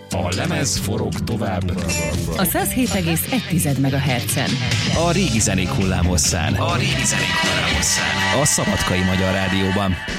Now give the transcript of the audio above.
A lemez forog tovább. A 107,1 MHz-en. A régi zenék hullámhosszán. A Szabadkai Magyar Rádióban.